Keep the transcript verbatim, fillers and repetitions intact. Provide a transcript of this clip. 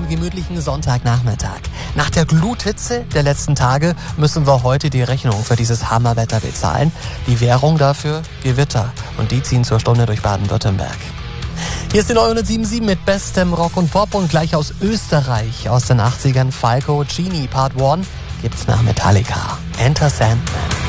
gemütlichen Sonntagnachmittag. Nach der Gluthitze der letzten Tage müssen wir heute die Rechnung für dieses Hammerwetter bezahlen. Die Währung dafür Gewitter. Und die ziehen zur Stunde durch Baden-Württemberg. Hier ist die neunhundertsieben Komma sieben mit bestem Rock und Pop und gleich aus Österreich, aus den achtzigern Falco Genie Part eins gibt's nach Metallica. Enter Sandman.